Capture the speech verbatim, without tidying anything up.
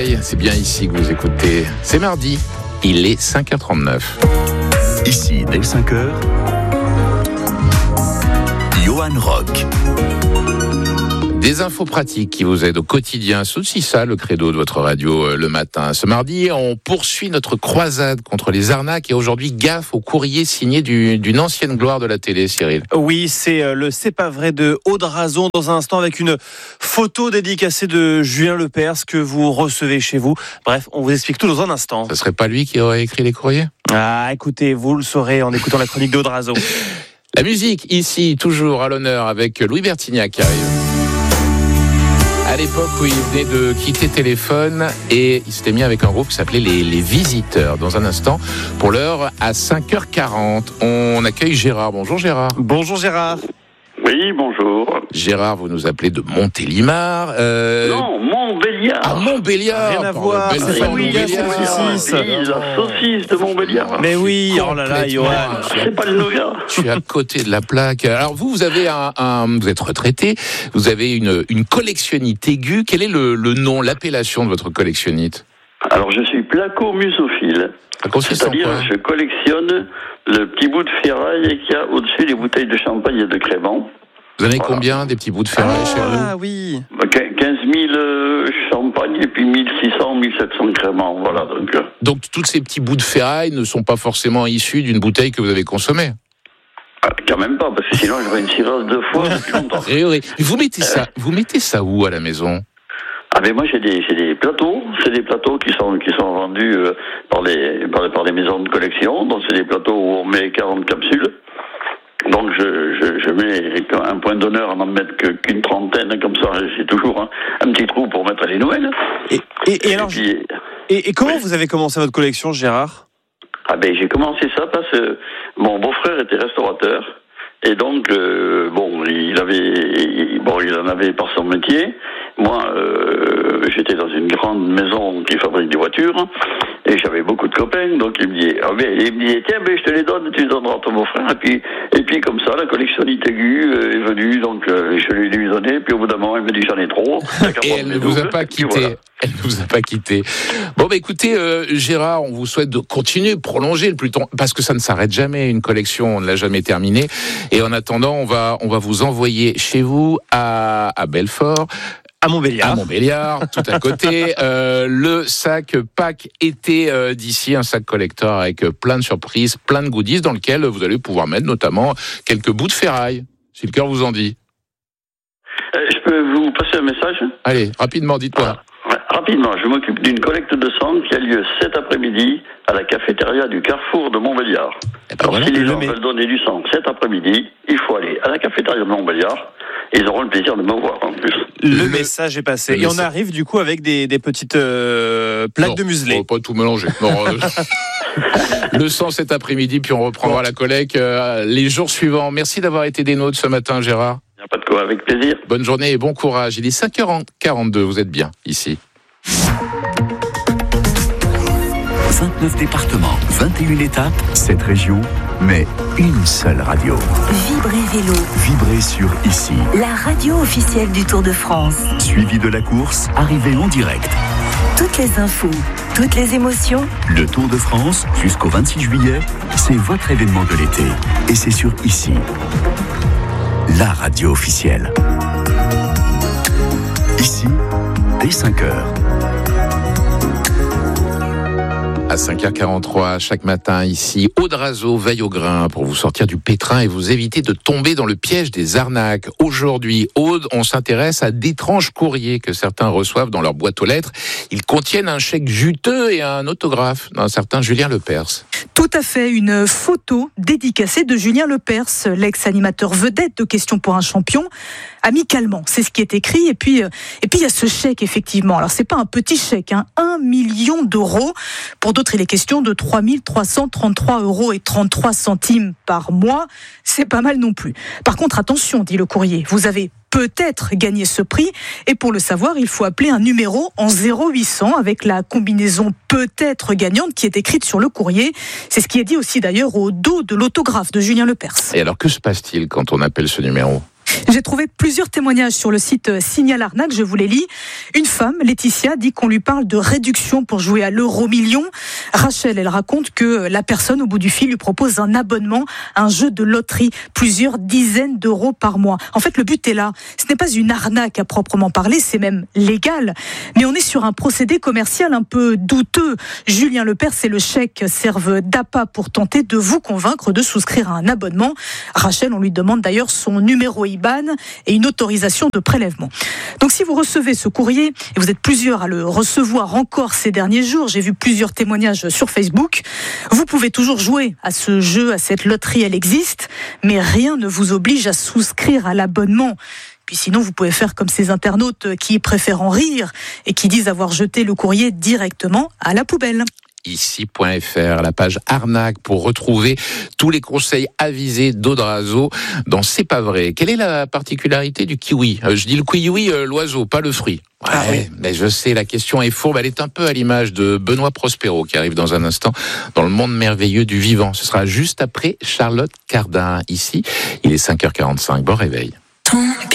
C'est bien ici que vous écoutez. C'est mardi, il est cinq heures trente-neuf. Ici, dès cinq heures, Johan Rock. Des infos pratiques qui vous aident au quotidien. C'est aussi ça le credo de votre radio euh, le matin. Ce mardi, on poursuit notre croisade contre les arnaques et aujourd'hui, gaffe au courrier signé du, d'une ancienne gloire de la télé, Cyril. Oui, c'est euh, le C'est pas vrai de Aude Razon dans un instant avec une photo dédicacée de Julien Lepers que vous recevez chez vous. Bref, on vous explique tout dans un instant. Ce serait pas lui qui aurait écrit les courriers ? Ah, écoutez, vous le saurez en écoutant la chronique d'Aude Razon. La musique, ici, toujours à l'honneur avec Louis Bertignac qui arrive. À l'époque où il venait de quitter Téléphone et il s'était mis avec un groupe qui s'appelait les, les Visiteurs. Dans un instant, pour l'heure, à cinq heures quarante, on accueille Gérard. Bonjour Gérard. Bonjour Gérard. Oui, bonjour. Gérard, vous nous appelez de Montélimar. Euh... Non, Montbéliard. Ah, Montbéliard. Rien à voir, belle c'est femme, oui, Montbéliard. c'est Oui, la saucisse de Montbéliard. Mais oui, oh là là, Johan. C'est pas le nougat. Je suis à côté de la plaque. Alors vous, vous avez un, un vous êtes retraité, vous avez une, une collectionnite aiguë. Quel est le, le nom, l'appellation de votre collectionnite ? Alors, je suis placo-musophile. Ça consiste en C'est-à-dire, quoi ? je collectionne le petit bout de ferraille qu'il y a au-dessus des bouteilles de champagne et de crément. Vous en avez Voilà. combien des petits bouts de ferraille chez vous ? Ah oui. quinze mille euh, champagne et puis mille six cents, mille sept cents créments. Voilà, donc... Euh... Donc tous ces petits bouts de ferraille ne sont pas forcément issus d'une bouteille que vous avez consommée ? Ah, quand même pas, parce que sinon, j'aurais une cirrhose deux fois depuis longtemps. Oui, oui. Vous mettez ça, vous mettez ça où à la maison ? Ah ben moi j'ai des j'ai des plateaux, c'est des plateaux qui sont qui sont vendus euh, par les par les par les maisons de collection, donc c'est des plateaux où on met quarante capsules. Donc je je, je mets un point d'honneur à n'en mettre que, qu'une trentaine, comme ça j'ai toujours un, un petit trou pour mettre les nouvelles. Et, et, et alors, et, puis, et, et comment vous avez commencé votre collection, Gérard ? Ah ben j'ai commencé ça parce que mon beau-frère était restaurateur. Et donc, euh, bon, il avait, il, bon, il en avait par son métier. Moi, euh, j'étais dans une grande maison qui fabrique des voitures, et j'avais beaucoup de copains. Donc, il me dit, ah ben, il me dit, tiens, ben, je te les donne, tu les donneras à ton beau-frère. Et puis, et puis, comme ça, la collectionnite aiguë euh, est venue. Donc, euh, je lui ai donné. Puis, au bout d'un moment, il me dit, j'en ai trop. Et elle ne vous a pas quitté. Voilà. Elle ne vous a pas quitté. Bon, bah écoutez, euh, Gérard, on vous souhaite de continuer, prolonger le plus tôt, parce que ça ne s'arrête jamais. Une collection, on ne l'a jamais terminée. Et en attendant, on va, on va vous envoyer chez vous à, à Belfort. À Montbéliard. À Montbéliard, tout à côté. euh, le sac Pâques été euh, d'ici, un sac collector avec plein de surprises, plein de goodies dans lequel vous allez pouvoir mettre notamment quelques bouts de ferraille, si le cœur vous en dit. Euh, je peux vous passer un message ? Allez, rapidement, dites-moi. Ouais, rapidement, je m'occupe d'une collecte de sang qui a lieu cet après-midi à la cafétéria du Carrefour de Montbéliard. Eh ben Alors, voilà, si les gens mais... veulent donner du sang cet après-midi, il faut aller à la cafétéria de Montbéliard et ils auront le plaisir de me voir en plus. Le, Le message est passé. le Et on message. arrive du coup avec des, des petites euh, plaques non, de muselé. On va pas tout mélanger. Non, euh, le sang cet après-midi, puis on reprendra bon. la collecte euh, les jours suivants. Merci d'avoir été des nôtres ce matin, Gérard. Il n'y a pas de quoi, avec plaisir. Bonne journée et bon courage. Il est cinq heures quarante-deux, vous êtes bien ici. vingt-neuf départements, vingt et une étapes, sept régions, mais une seule radio. Vibrez Vélo. Vibrez sur Ici. La radio officielle du Tour de France. Suivi de la course, arrivée en direct. Toutes les infos, toutes les émotions. Le Tour de France, jusqu'au vingt-six juillet, c'est votre événement de l'été. Et c'est sur Ici. La radio officielle. Ici, dès cinq heures. À cinq heures quarante-trois, chaque matin, ici, Aude Razon veille au grain pour vous sortir du pétrin et vous éviter de tomber dans le piège des arnaques. Aujourd'hui, Aude, on s'intéresse à d'étranges courriers que certains reçoivent dans leur boîte aux lettres. Ils contiennent un chèque juteux et un autographe d'un certain Julien Lepers. Tout à fait, une photo dédicacée de Julien Lepers, l'ex-animateur vedette de Questions pour un champion. Amicalement, c'est ce qui est écrit. Et puis, et puis il y a ce chèque, effectivement. Alors, c'est pas un petit chèque, hein, un million d'euros. Pour d'autres, il est question de trois mille trois cent trente-trois euros et trente-trois centimes par mois. C'est pas mal non plus. Par contre, attention, dit le courrier, vous avez peut-être gagné ce prix. Et pour le savoir, il faut appeler un numéro en zéro huit cents avec la combinaison peut-être gagnante qui est écrite sur le courrier. C'est ce qui est dit aussi d'ailleurs au dos de l'autographe de Julien Lepers. Et alors, que se passe-t-il quand on appelle ce numéro ? J'ai trouvé plusieurs témoignages sur le site Signal Arnaque, je vous les lis. Une femme, Laetitia, dit qu'on lui parle de réduction pour jouer à l'euro million. Rachel, elle raconte que la personne au bout du fil lui propose un abonnement à un jeu de loterie, plusieurs dizaines d'euros par mois. En fait, le but est là. Ce n'est pas une arnaque à proprement parler, c'est même légal. Mais on est sur un procédé commercial un peu douteux. Julien Lepers et le chèque servent d'appât pour tenter de vous convaincre de souscrire à un abonnement. Rachel, on lui demande d'ailleurs son numéro I B A N et une autorisation de prélèvement. Donc si vous recevez ce courrier, et vous êtes plusieurs à le recevoir encore ces derniers jours, j'ai vu plusieurs témoignages sur Facebook, vous pouvez toujours jouer à ce jeu, à cette loterie, elle existe, mais rien ne vous oblige à souscrire à l'abonnement. Puis sinon, vous pouvez faire comme ces internautes qui préfèrent en rire et qui disent avoir jeté le courrier directement à la poubelle. Ici point F R, la page arnaque pour retrouver tous les conseils avisés d'Audrazo dans C'est pas vrai. Quelle est la particularité du kiwi ? euh, Je dis le kiwi, euh, l'oiseau, pas le fruit. Ouais, ah oui. Mais je sais, la question est fourbe. Elle est un peu à l'image de Benoît Prospero qui arrive dans un instant dans le monde merveilleux du vivant. Ce sera juste après Charlotte Cardin. Ici, il est cinq heures quarante-cinq. Bon réveil.